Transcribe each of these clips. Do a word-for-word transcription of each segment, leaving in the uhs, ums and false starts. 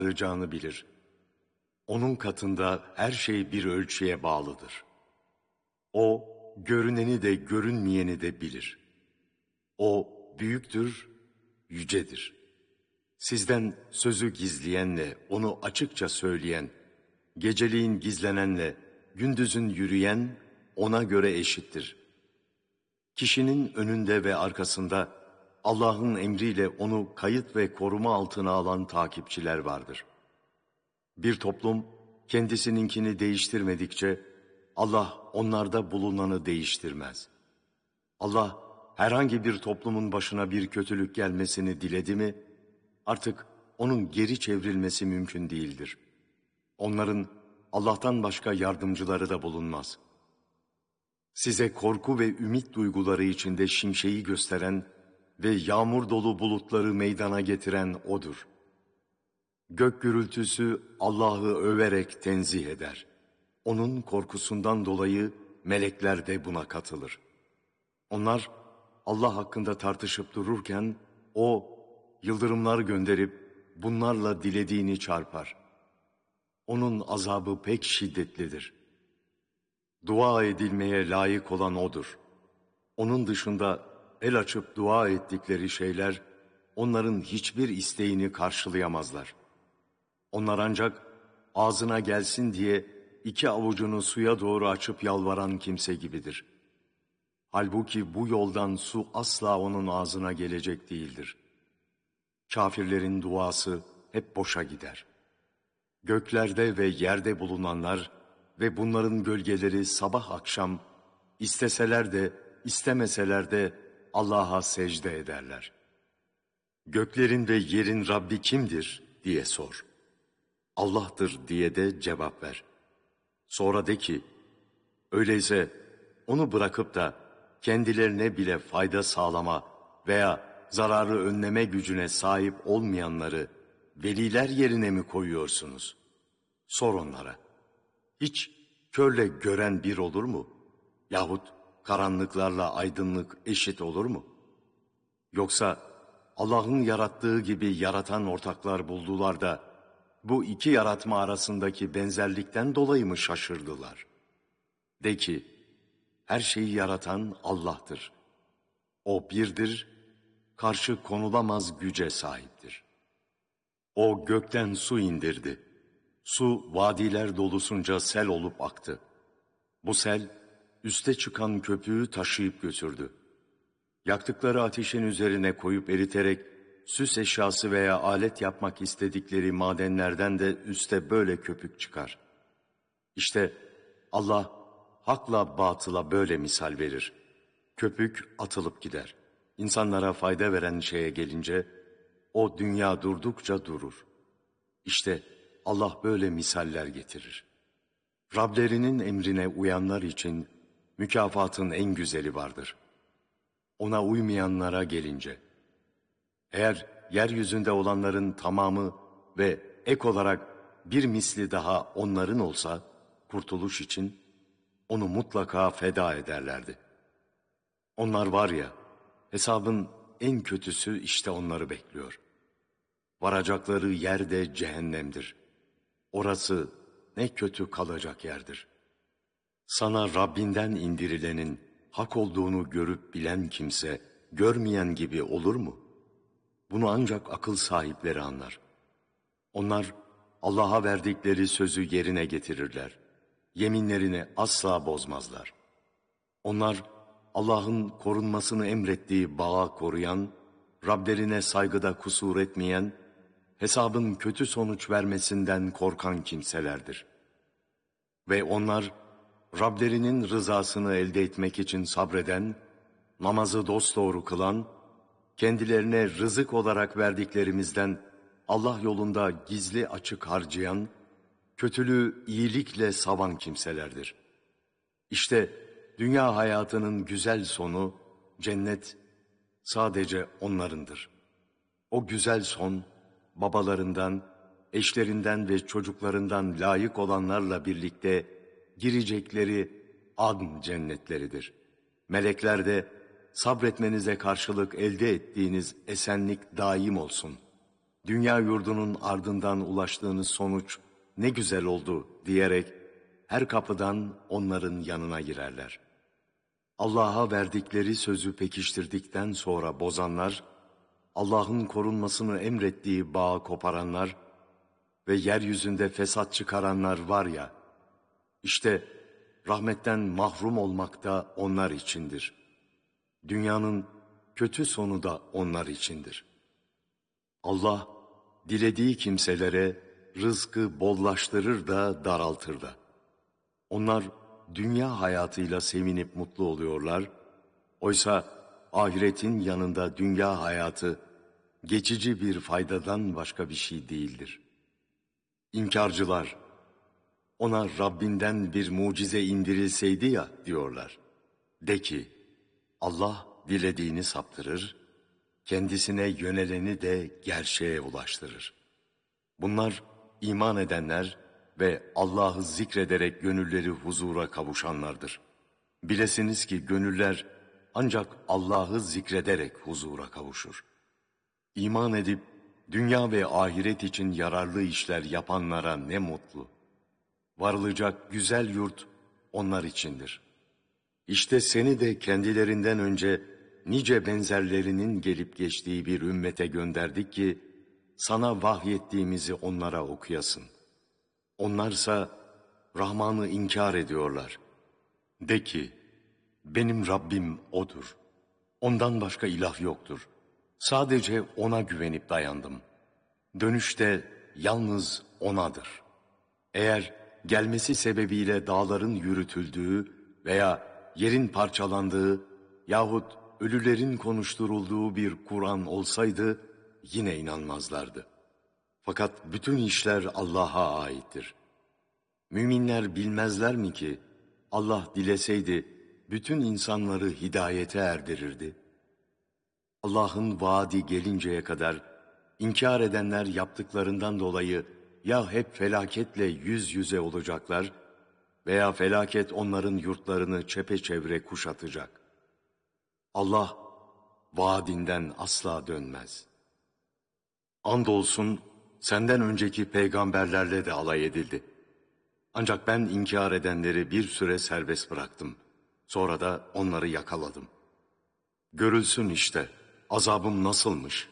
yapacağını bilir. Onun katında her şey bir ölçüye bağlıdır. O, görüneni de görünmeyeni de bilir. O, büyüktür, yücedir. Sizden sözü gizleyenle onu açıkça söyleyen, geceliğin gizlenenle gündüzün yürüyen ona göre eşittir. Kişinin önünde ve arkasında Allah'ın emriyle onu kayıt ve koruma altına alan takipçiler vardır. Bir toplum kendisininkini değiştirmedikçe Allah onlarda bulunanı değiştirmez. Allah herhangi bir toplumun başına bir kötülük gelmesini diledi mi, artık onun geri çevrilmesi mümkün değildir. Onların Allah'tan başka yardımcıları da bulunmaz. Size korku ve ümit duyguları içinde şimşeği gösteren ve yağmur dolu bulutları meydana getiren O'dur. Gök gürültüsü Allah'ı överek tenzih eder. Onun korkusundan dolayı melekler de buna katılır. Onlar Allah hakkında tartışıp dururken O yıldırımlar gönderip bunlarla dilediğini çarpar. Onun azabı pek şiddetlidir. Dua edilmeye layık olan O'dur. Onun dışında el açıp dua ettikleri şeyler onların hiçbir isteğini karşılayamazlar. Onlar ancak ağzına gelsin diye iki avucunu suya doğru açıp yalvaran kimse gibidir. Halbuki bu yoldan su asla onun ağzına gelecek değildir. Kafirlerin duası hep boşa gider. Göklerde ve yerde bulunanlar ve bunların gölgeleri sabah akşam isteseler de istemeseler de Allah'a secde ederler. Göklerin ve yerin Rabbi kimdir diye sor. Allah'tır diye de cevap ver. Sonra de ki, öyleyse onu bırakıp da kendilerine bile fayda sağlama veya zararı önleme gücüne sahip olmayanları veliler yerine mi koyuyorsunuz? Sor onlara. Hiç körle gören bir olur mu? Yahut karanlıklarla aydınlık eşit olur mu? Yoksa Allah'ın yarattığı gibi yaratan ortaklar buldular da bu iki yaratma arasındaki benzerlikten dolayı mı şaşırdılar? De ki, her şeyi yaratan Allah'tır. O birdir, karşı konulamaz güce sahiptir. O gökten su indirdi. Su vadiler dolusunca sel olup aktı. Bu sel üste çıkan köpüğü taşıyıp götürdü. Yaktıkları ateşin üzerine koyup eriterek süs eşyası veya alet yapmak istedikleri madenlerden de üste böyle köpük çıkar. İşte Allah hakla batıla böyle misal verir. Köpük atılıp gider. İnsanlara fayda veren şeye gelince o dünya durdukça durur. İşte Allah böyle misaller getirir. Rablerinin emrine uyanlar için mükafatın en güzeli vardır. Ona uymayanlara gelince, eğer yeryüzünde olanların tamamı ve ek olarak bir misli daha onların olsa, kurtuluş için onu mutlaka feda ederlerdi. Onlar var ya, hesabın en kötüsü işte onları bekliyor. Varacakları yer de cehennemdir. Orası ne kötü kalacak yerdir. Sana Rabbinden indirilenin hak olduğunu görüp bilen kimse, görmeyen gibi olur mu? Bunu ancak akıl sahipleri anlar. Onlar Allah'a verdikleri sözü yerine getirirler. Yeminlerini asla bozmazlar. Onlar Allah'ın korunmasını emrettiği bağı koruyan, Rablerine saygıda kusur etmeyen, hesabın kötü sonuç vermesinden korkan kimselerdir. Ve onlar Rablerinin rızasını elde etmek için sabreden, namazı dosdoğru kılan, kendilerine rızık olarak verdiklerimizden Allah yolunda gizli açık harcayan, kötülüğü iyilikle savan kimselerdir. İşte dünya hayatının güzel sonu, cennet sadece onlarındır. O güzel son, babalarından, eşlerinden ve çocuklarından layık olanlarla birlikte girecekleri adn cennetleridir. Melekler de sabretmenize karşılık elde ettiğiniz esenlik daim olsun. dünya yurdunun ardından ulaştığınız sonuç ne güzel oldu diyerek her kapıdan onların yanına girerler. Allah'a verdikleri sözü pekiştirdikten sonra bozanlar, Allah'ın korunmasını emrettiği bağı koparanlar ve yeryüzünde fesat çıkaranlar var ya, işte rahmetten mahrum olmak da onlar içindir. Dünyanın kötü sonu da onlar içindir. Allah, dilediği kimselere rızkı bollaştırır da daraltır da. Onlar dünya hayatıyla sevinip mutlu oluyorlar. Oysa ahiretin yanında dünya hayatı geçici bir faydadan başka bir şey değildir. İnkarcılar, ona Rabbinden bir mucize indirilseydi ya diyorlar. De ki, Allah dilediğini saptırır, kendisine yöneleni de gerçeğe ulaştırır. Bunlar iman edenler ve Allah'ı zikrederek gönülleri huzura kavuşanlardır. Bilesiniz ki gönüller ancak Allah'ı zikrederek huzura kavuşur. İman edip dünya ve ahiret için yararlı işler yapanlara ne mutlu. Varılacak güzel yurt onlar içindir. İşte seni de kendilerinden önce nice benzerlerinin gelip geçtiği bir ümmete gönderdik ki sana vahyettiğimizi onlara okuyasın. Onlarsa Rahman'ı inkar ediyorlar. De ki, benim Rabbim O'dur. Ondan başka ilah yoktur. Sadece O'na güvenip dayandım. Dönüş de yalnız O'nadır. Eğer gelmesi sebebiyle dağların yürütüldüğü veya yerin parçalandığı yahut ölülerin konuşturulduğu bir Kur'an olsaydı yine inanmazlardı. Fakat bütün işler Allah'a aittir. Müminler bilmezler mi ki Allah dileseydi bütün insanları hidayete erdirirdi? Allah'ın vaadi gelinceye kadar inkar edenler yaptıklarından dolayı ya hep felaketle yüz yüze olacaklar veya felaket onların yurtlarını çepeçevre kuşatacak. Allah vaadinden asla dönmez. Andolsun senden önceki peygamberlerle de alay edildi. Ancak ben inkar edenleri bir süre serbest bıraktım. Sonra da onları yakaladım. Görülsün işte azabım nasılmış.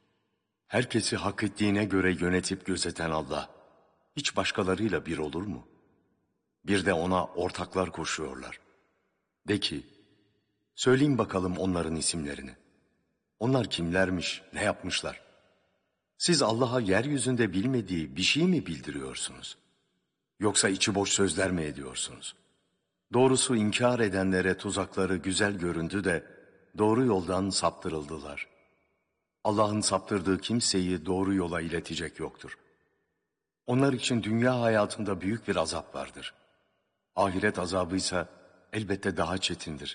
Herkesi hak ettiğine göre yönetip gözeten Allah, hiç başkalarıyla bir olur mu? Bir de ona ortaklar koşuyorlar. De ki, söyleyin bakalım onların isimlerini. Onlar kimlermiş, ne yapmışlar? Siz Allah'a yeryüzünde bilmediği bir şey mi bildiriyorsunuz? Yoksa içi boş sözler mi ediyorsunuz? Doğrusu inkar edenlere tuzakları güzel göründü de doğru yoldan saptırıldılar. Allah'ın saptırdığı kimseyi doğru yola iletecek yoktur. Onlar için dünya hayatında büyük bir azap vardır. Ahiret azabıysa elbette daha çetindir.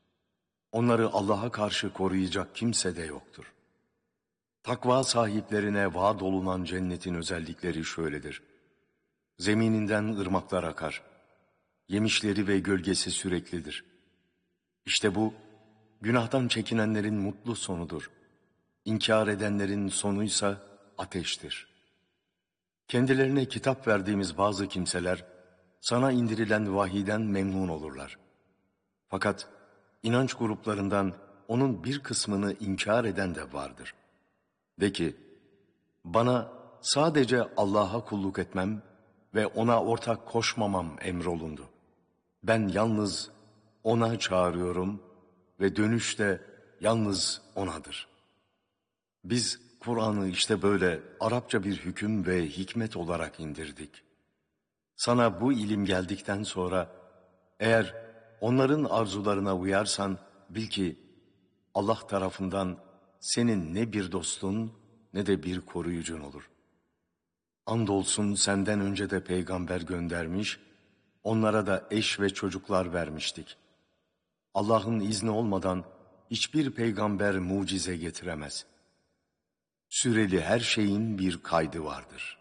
Onları Allah'a karşı koruyacak kimse de yoktur. Takva sahiplerine vaat olunan cennetin özellikleri şöyledir. Zemininden ırmaklar akar. Yemişleri ve gölgesi süreklidir. İşte bu, günahtan çekinenlerin mutlu sonudur. İnkar edenlerin sonuysa ateştir. Kendilerine kitap verdiğimiz bazı kimseler, sana indirilen vahiden memnun olurlar. Fakat inanç gruplarından onun bir kısmını inkar eden de vardır. De ki, bana sadece Allah'a kulluk etmem ve ona ortak koşmamam emrolundu. Ben yalnız ona çağırıyorum ve dönüş de yalnız onadır. Biz Kur'an'ı işte böyle Arapça bir hüküm ve hikmet olarak indirdik. Sana bu ilim geldikten sonra eğer onların arzularına uyarsan bil ki Allah tarafından senin ne bir dostun ne de bir koruyucun olur. Andolsun senden önce de peygamber göndermiş, onlara da eş ve çocuklar vermiştik. Allah'ın izni olmadan hiçbir peygamber mucize getiremez. Süreli her şeyin bir kaydı vardır.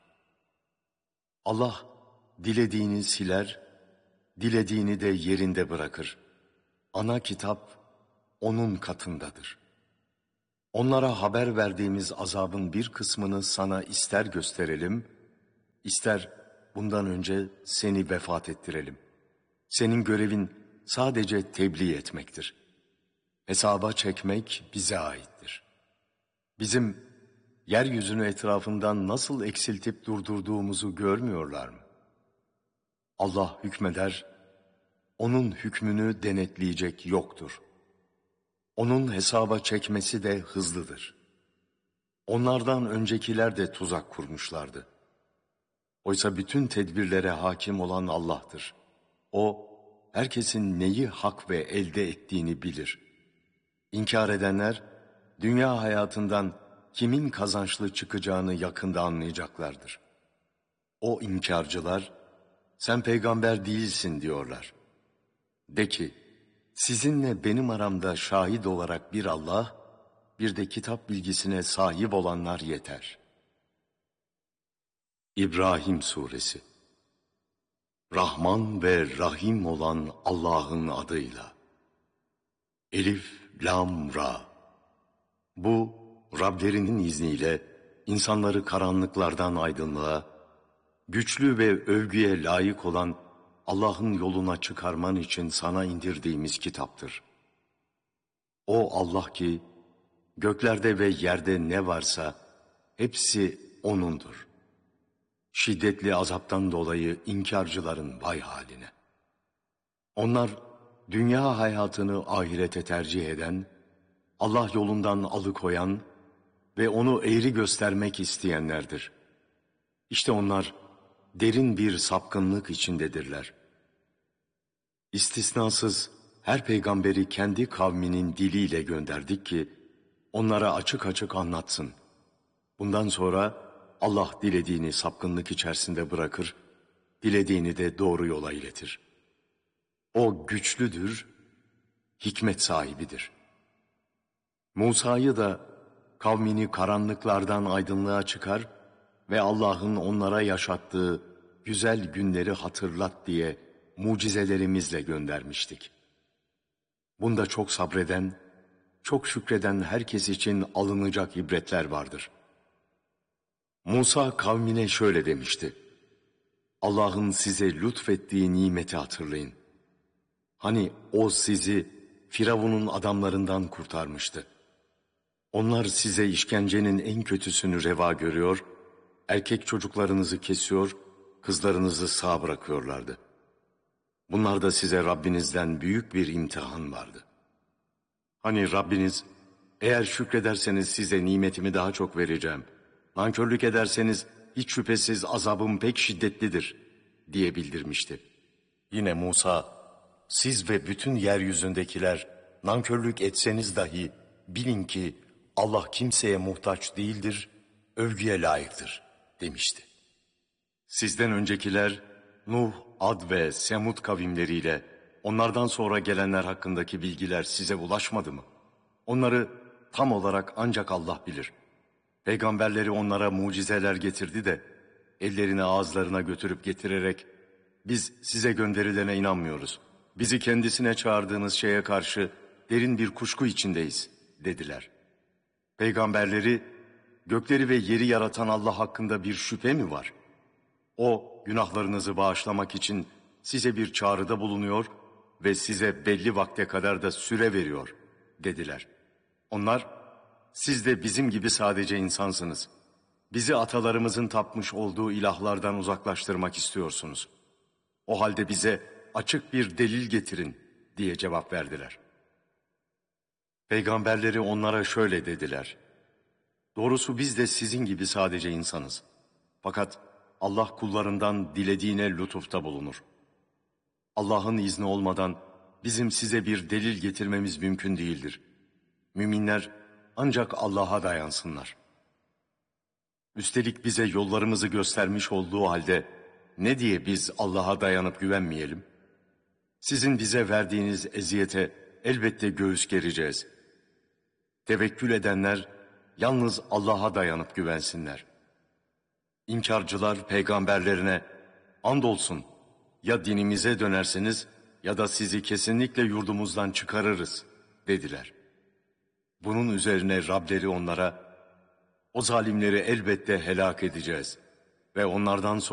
Allah dilediğini siler, dilediğini de yerinde bırakır. Ana kitap onun katındadır. Onlara haber verdiğimiz azabın bir kısmını sana ister gösterelim, ister bundan önce seni vefat ettirelim. Senin görevin sadece tebliğ etmektir. Hesaba çekmek bize aittir. Bizim yeryüzünü etrafından nasıl eksiltip durdurduğumuzu görmüyorlar mı? Allah hükmeder, onun hükmünü denetleyecek yoktur. Onun hesaba çekmesi de hızlıdır. Onlardan öncekiler de tuzak kurmuşlardı. Oysa bütün tedbirlere hakim olan Allah'tır. O, herkesin neyi hak ve elde ettiğini bilir. İnkar edenler, dünya hayatından kimin kazançlı çıkacağını yakında anlayacaklardır. O inkarcılar, sen peygamber değilsin diyorlar. De ki, sizinle benim aramda şahit olarak bir Allah, bir de kitap bilgisine sahip olanlar yeter. İbrahim Suresi. Rahman ve Rahim olan Allah'ın adıyla. Elif, Lam, Ra. Bu, Rablerinin izniyle insanları karanlıklardan aydınlığa, güçlü ve övgüye layık olan Allah'ın yoluna çıkarman için sana indirdiğimiz kitaptır. O Allah ki, göklerde ve yerde ne varsa hepsi O'nundur. Şiddetli azaptan dolayı inkarcıların vay haline. Onlar dünya hayatını ahirete tercih eden, Allah yolundan alıkoyan ve onu eğri göstermek isteyenlerdir. İşte onlar derin bir sapkınlık içindedirler. İstisnasız her peygamberi kendi kavminin diliyle gönderdik ki onlara açık açık anlatsın. Bundan sonra Allah dilediğini sapkınlık içerisinde bırakır, dilediğini de doğru yola iletir. O güçlüdür, hikmet sahibidir. Musa'yı da kavmini karanlıklardan aydınlığa çıkar ve Allah'ın onlara yaşattığı güzel günleri hatırlat diye mucizelerimizle göndermiştik. Bunda çok sabreden, çok şükreden herkes için alınacak ibretler vardır. Musa kavmine şöyle demişti: Allah'ın size lütfettiği nimeti hatırlayın. Hani o sizi Firavun'un adamlarından kurtarmıştı. Onlar size işkencenin en kötüsünü reva görüyor, erkek çocuklarınızı kesiyor, kızlarınızı sağ bırakıyorlardı. Bunlarda size Rabbinizden büyük bir imtihan vardı. Hani Rabbiniz, eğer şükrederseniz size nimetimi daha çok vereceğim, nankörlük ederseniz hiç şüphesiz azabım pek şiddetlidir diye bildirmişti. Yine Musa, siz ve bütün yeryüzündekiler nankörlük etseniz dahi bilin ki Allah kimseye muhtaç değildir, övgüye layıktır demişti. Sizden öncekiler Nuh, Ad ve Semud kavimleriyle onlardan sonra gelenler hakkındaki bilgiler size ulaşmadı mı? Onları tam olarak ancak Allah bilir. Peygamberleri onlara mucizeler getirdi de ellerini ağızlarına götürüp getirerek biz size gönderilene inanmıyoruz. Bizi kendisine çağırdığınız şeye karşı derin bir kuşku içindeyiz dediler. Peygamberleri gökleri ve yeri yaratan Allah hakkında bir şüphe mi var? O günahlarınızı bağışlamak için size bir çağrıda bulunuyor ve size belli vakte kadar da süre veriyor dediler. Onlar, siz de bizim gibi sadece insansınız. Bizi atalarımızın tapmış olduğu ilahlardan uzaklaştırmak istiyorsunuz. O halde bize açık bir delil getirin diye cevap verdiler. Peygamberleri onlara şöyle dediler: doğrusu biz de sizin gibi sadece insanız. Fakat Allah kullarından dilediğine lütufta bulunur. Allah'ın izni olmadan bizim size bir delil getirmemiz mümkün değildir. Müminler ancak Allah'a dayansınlar. Üstelik bize yollarımızı göstermiş olduğu halde ne diye biz Allah'a dayanıp güvenmeyelim? Sizin bize verdiğiniz eziyete elbette göğüs gereceğiz. Tevekkül edenler yalnız Allah'a dayanıp güvensinler. İnkarcılar peygamberlerine andolsun ya dinimize dönersiniz ya da sizi kesinlikle yurdumuzdan çıkarırız dediler. Bunun üzerine Rableri onlara, o zalimleri elbette helak edeceğiz ve onlardan sonra